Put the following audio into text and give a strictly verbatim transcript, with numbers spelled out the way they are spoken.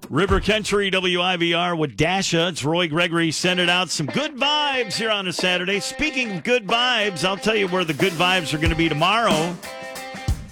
River Country W I V R with Dasha. It's Roy Gregory sending out some good vibes here on a Saturday. Speaking of good vibes, I'll tell you where the good vibes are going to be tomorrow.